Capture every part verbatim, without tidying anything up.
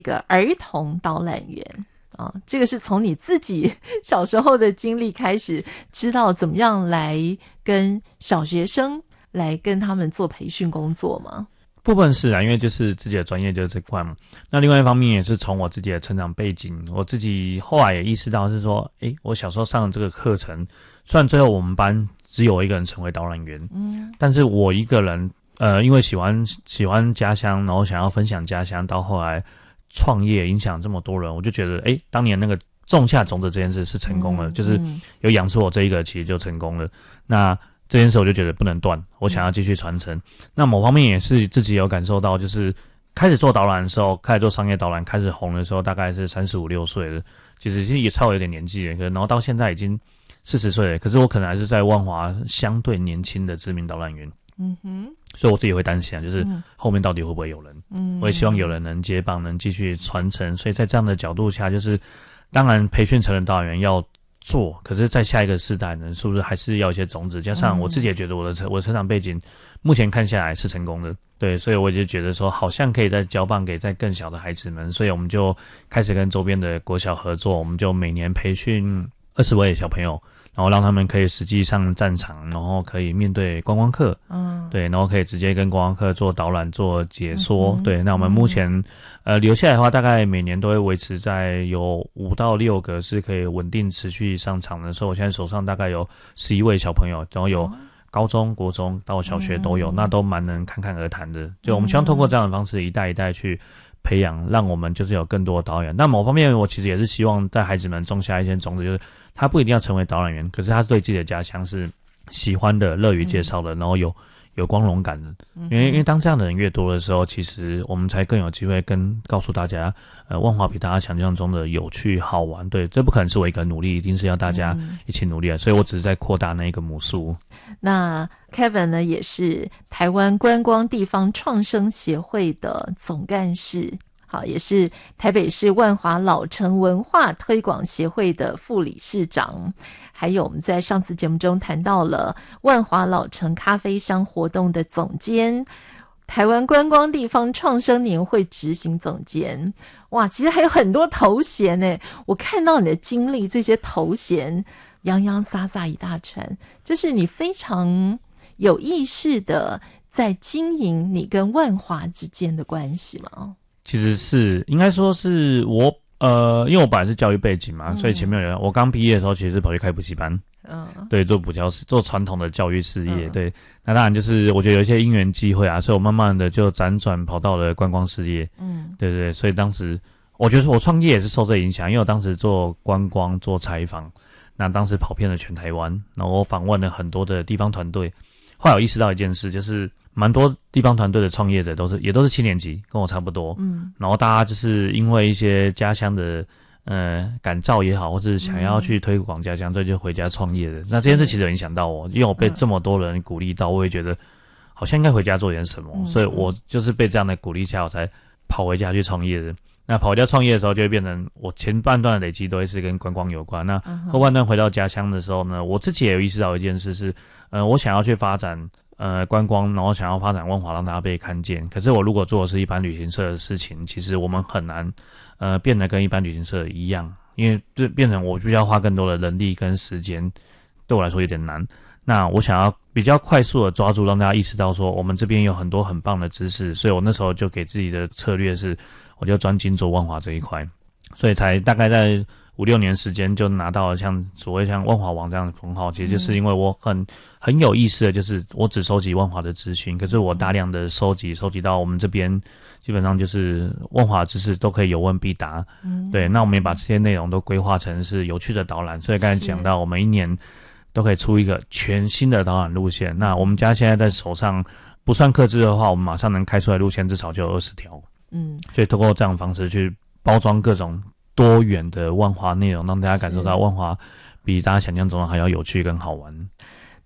个儿童导览员啊，这个是从你自己小时候的经历开始，知道怎么样来跟小学生来跟他们做培训工作吗？ 部分是啊，因为就是自己的专业就是这块嘛。那另外一方面也是从我自己的成长背景，我自己后来也意识到是说，诶，我小时候上的这个课程，虽然最后我们班只有我一个人成为导览员，嗯，但是我一个人，呃，因为喜欢喜欢家乡，然后想要分享家乡，到后来创业影响这么多人，我就觉得，诶，当年那个种下种子这件事是成功了，嗯、就是有养出我这一个，其实就成功了。那这件事我就觉得不能断，我想要继续传承。嗯、那某方面也是自己有感受到，就是开始做导览的时候，开始做商业导览，开始红的时候，大概是三十五六岁了，其实其实也稍微有点年纪了，可然后到现在已经四十岁了，可是我可能还是在万华相对年轻的知名导览员。嗯哼，所以我自己会担心啊，就是后面到底会不会有人？嗯，我也希望有人能接棒，能继续传承。所以在这样的角度下，就是当然培训成人导览员要做，可是在下一个世代呢，是不是还是要一些种子？加上我自己也觉得我的成我的成长背景，目前看下来是成功的，对，所以我就觉得说，好像可以再交棒给在更小的孩子们，所以我们就开始跟周边的国小合作，我们就每年培训二十位小朋友，然后让他们可以实际上战场，然后可以面对观光客，嗯，对，然后可以直接跟观光客做导览、做解说，嗯、对。那我们目前、嗯、呃留下来的话，大概每年都会维持在有五到六个是可以稳定持续上场的。所以我现在手上大概有十一位小朋友，然后有高中、国中到小学都有，嗯、那都蛮能侃侃而谈的。就我们希望通过这样的方式，一代一代去培养，让我们就是有更多的导演。那某方面，我其实也是希望在孩子们种下一些种子，就是他不一定要成为导览员，可是他对自己的家乡是喜欢的、乐于介绍的，嗯、然后有有光荣感的。因为因为当这样的人越多的时候，其实我们才更有机会跟告诉大家，呃，万华比大家想象中的有趣好玩。对，这不可能是我一个人努力，一定是要大家一起努力的。嗯、所以我只是在扩大那一个母数。 那 Kevin 呢，也是台湾观光地方创生协会的总干事。好，也是台北市万华老城文化推广协会的副理事长，还有我们在上次节目中谈到了万华老城咖啡香活动的总监，台湾观光地方创生年会执行总监。哇，其实还有很多头衔呢，我看到你的经历，这些头衔洋洋洒洒一大串，就是你非常有意识的在经营你跟万华之间的关系吗？ 其实是应该说是我呃，因为我本来是教育背景嘛，嗯、所以前面有人我刚毕业的时候，其实是跑去开补习班，嗯，对，做补教师，做传统的教育事业，嗯、对。那当然就是我觉得有一些因缘机会啊，所以我慢慢的就辗转跑到了观光事业，嗯，对对对。所以当时我觉得我创业也是受这影响，因为我当时做观光做采访，那当时跑遍了全台湾，然后我访问了很多的地方团队，后来我意识到一件事，就是蛮多地方团队的创业者都是也都是七年级，跟我差不多。嗯，然后大家就是因为一些家乡的呃感召也好，或是想要去推广家乡，所以就回家创业的。那这件事其实有影响到我，因为我被这么多人鼓励到，我也觉得好像应该回家做点什么，嗯、所以我就是被这样的鼓励下，我才跑回家去创业的。那跑回家创业的时候，就会变成我前半段的累积都会是跟观光有关。那后半段回到家乡的时候呢，我自己也有意识到一件事是，呃，我想要去发展。呃，观光，然后想要发展万华，让大家被看见。可是我如果做的是一般旅行社的事情，其实我们很难，呃，变得跟一般旅行社一样，因为就变成我必须要花更多的人力跟时间，对我来说有点难。那我想要比较快速的抓住，让大家意识到说，我们这边有很多很棒的知识，所以我那时候就给自己的策略是，我就专精做万华这一块，所以才大概在五六年时间就拿到了像所谓像万华王这样的封号，其实就是因为我很很有意思的就是我只收集万华的资讯，可是我大量的收集收集到我们这边基本上就是万华知识都可以有问必答。嗯，对，那我们也把这些内容都规划成是有趣的导览，所以刚才讲到我们一年都可以出一个全新的导览路线。那我们家现在在手上不算客制的话，我们马上能开出来路线至少就有二十条。嗯，所以通过这样的方式去包装各种多元的万华内容，让大家感受到万华比大家想象中的还要有趣跟好玩。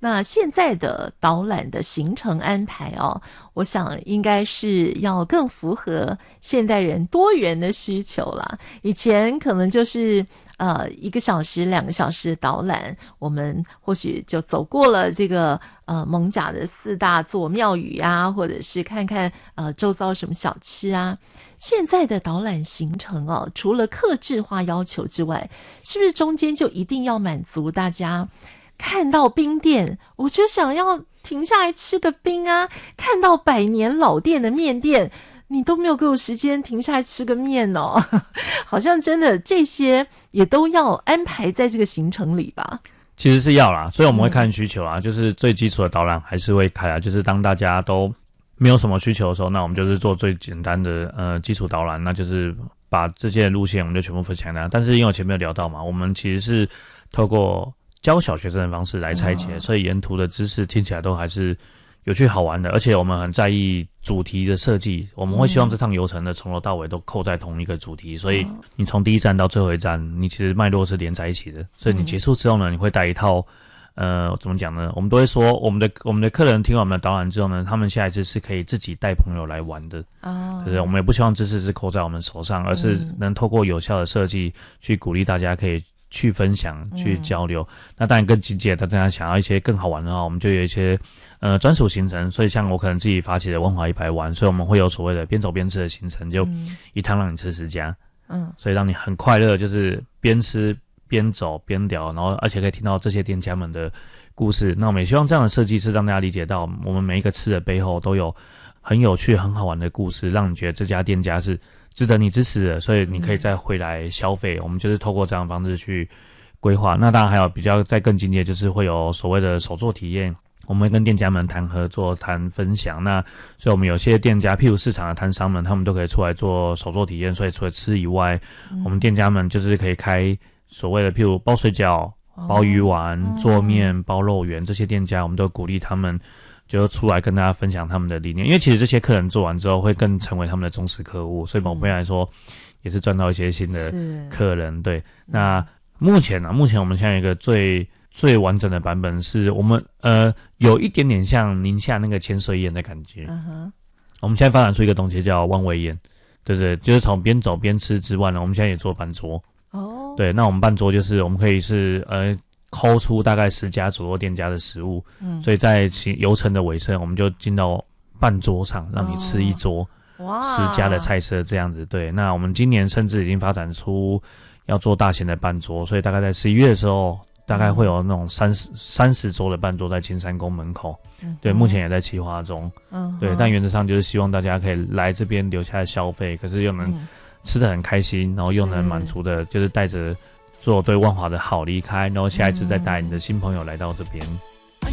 那现在的导览的行程安排哦，我想应该是要更符合现代人多元的需求啦。以前可能就是呃一个小时两个小时的导览，我们或许就走过了这个呃艋舺的四大座庙宇啊，或者是看看呃周遭什么小吃啊。现在的导览行程哦，除了客制化要求之外，是不是中间就一定要满足大家看到冰店我就想要停下来吃个冰啊，看到百年老店的面店你都没有给我时间停下来吃个面哦，好像真的这些也都要安排在这个行程里吧？ 其实是要啦，所以我们会看需求啦、嗯、就是最基础的导览还是会开啊，就是当大家都没有什么需求的时候，那我们就是做最简单的呃基础导览，那就是把这些路线我们就全部分享了。但是因为我前面有聊到嘛，我们其实是透过教小学生的方式来拆解、哦、所以沿途的知识听起来都还是有趣好玩的，而且我们很在意主题的设计，我们会希望这趟游程的从头到尾都扣在同一个主题、嗯、所以你从第一站到最后一站你其实脉络是连在一起的，所以你结束之后呢，你会带一套呃，怎么讲呢？我们都会说，我们的我们的客人听完我们的导览之后呢，他们下一次是可以自己带朋友来玩的。哦，对不对？我们也不希望知识是扣在我们手上，而是能透过有效的设计去鼓励大家可以去分享、去交流。嗯、那当然更进阶，大家想要一些更好玩的话，我们就有一些呃专属行程。所以像我可能自己发起的万华一百玩，所以我们会有所谓的边走边吃的行程，就一趟让你吃十家。嗯，所以让你很快乐，就是边吃边走边聊，然后而且可以听到这些店家们的故事。那我们也希望这样的设计是让大家理解到，我们每一个吃的背后都有很有趣、很好玩的故事，让你觉得这家店家是值得你支持的，所以你可以再回来消费。嗯、我们就是透过这样的方式去规划。那当然还有比较再更进阶，就是会有所谓的手作体验。我们会跟店家们谈合作、谈分享。那所以我们有些店家，譬如市场的摊商们，他们都可以出来做手作体验。所以除了吃以外，嗯、我们店家们就是可以开所谓的譬如包水饺、包鱼丸、哦、做面、包肉圆，这些店家我们都鼓励他们就出来跟大家分享他们的理念。因为其实这些客人做完之后会更成为他们的忠实客户，所以某方面来说也是赚到一些新的客人。对，那目前呢、啊，目前我们现在有一个最最完整的版本是我们呃有一点点像宁夏那个千岁宴的感觉。嗯哼，我们现在发展出一个东西叫万味宴，对对，就是从边走边吃之外呢，我们现在也做半桌。哦，对，那我们半桌就是我们可以是呃抠出大概十家左右店家的食物，嗯，所以在游程的尾声，我们就进到半桌上，让你吃一桌，哇，十家的菜色这样子。对，那我们今年甚至已经发展出要做大型的半桌，所以大概在十一月的时候。大概会有那种三十三十桌的半桌在青山宫门口，嗯、对，目前也在企划中，嗯，对，但原则上就是希望大家可以来这边留下来消费，可是又能吃得很开心，然后又能满足的，就是带着做对万华的好离开，然后下一次再带你的新朋友来到这边。